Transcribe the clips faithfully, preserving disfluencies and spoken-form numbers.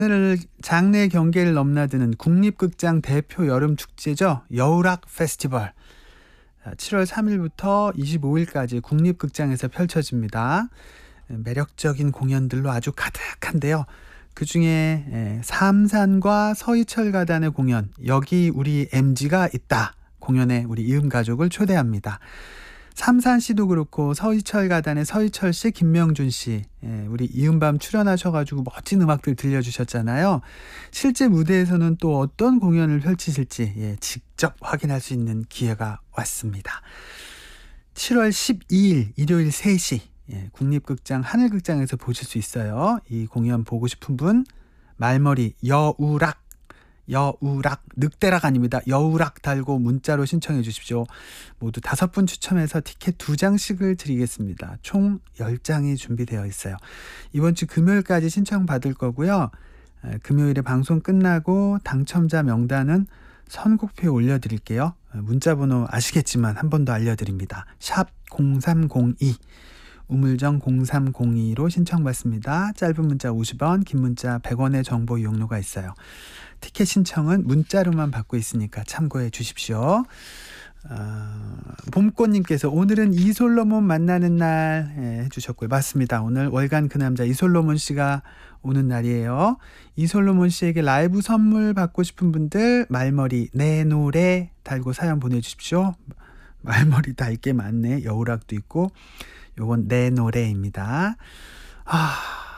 오늘 장내 경계를 넘나드는 국립극장 대표 여름축제죠. 여우락 페스티벌. 칠월 삼일부터 이십오일까지 국립극장에서 펼쳐집니다. 매력적인 공연들로 아주 가득한데요. 그중에 삼산과 서희철가단의 공연, 여기 우리 엠지가 있다 공연에 우리 이음가족을 초대합니다. 삼산씨도 그렇고 서희철가단의 서희철씨, 김명준씨, 우리 이음밤 출연하셔가지고 멋진 음악들 들려주셨잖아요. 실제 무대에서는 또 어떤 공연을 펼치실지 예, 직접 확인할 수 있는 기회가 왔습니다. 칠월 십이일 일요일 세시 예, 국립극장 하늘극장에서 보실 수 있어요. 이 공연 보고 싶은 분 말머리 여우락 여우락, 늑대락 아닙니다. 여우락 달고 문자로 신청해 주십시오. 모두 다섯 분 추첨해서 티켓 두 장씩을 드리겠습니다. 총 열 장이 준비되어 있어요. 이번 주 금요일까지 신청 받을 거고요. 금요일에 방송 끝나고 당첨자 명단은 선곡표에 올려드릴게요. 문자번호 아시겠지만 한 번 더 알려드립니다. 샵 공삼공이 우물정 공삼공이로 신청받습니다. 짧은 문자 오십 원, 긴 문자 백 원의 정보 이용료가 있어요. 티켓 신청은 문자로만 받고 있으니까 참고해 주십시오. 어, 봄꽃님께서 오늘은 이솔로몬 만나는 날 예, 해주셨고요. 맞습니다. 오늘 월간 그 남자 이솔로몬 씨가 오는 날이에요. 이솔로몬 씨에게 라이브 선물 받고 싶은 분들 말머리 내 노래 달고 사연 보내주십시오. 말머리 달 게 많네. 여우락도 있고 요건 내 노래입니다. 아,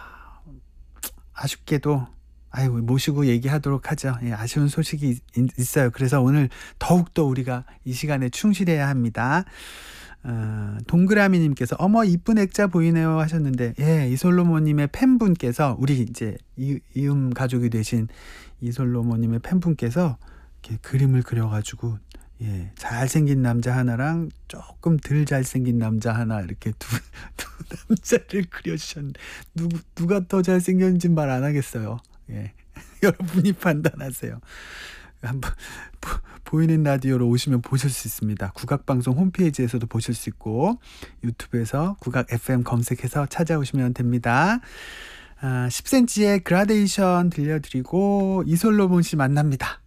아쉽게도 아유 모시고 얘기하도록 하죠. 예, 아쉬운 소식이 있, 있어요. 그래서 오늘 더욱더 우리가 이 시간에 충실해야 합니다. 어, 동그라미님께서 어머 이쁜 액자 보이네요 하셨는데 예 이솔로몬님의 팬분께서 우리 이제 이, 이음 가족이 되신 이솔로몬님의 팬분께서 이렇게 그림을 그려가지고 예, 잘생긴 남자 하나랑 조금 덜 잘생긴 남자 하나 이렇게 두, 두 남자를 그려주셨는데 누구, 누가 더 잘생겼는지 말 안 하겠어요. 예, 여러분이 판단하세요. 한번 보, 보이는 라디오로 오시면 보실 수 있습니다. 국악방송 홈페이지에서도 보실 수 있고 유튜브에서 국악 에프엠 검색해서 찾아오시면 됩니다. 아, 십 센티미터의 그라데이션 들려드리고 이솔로몬 씨 만납니다.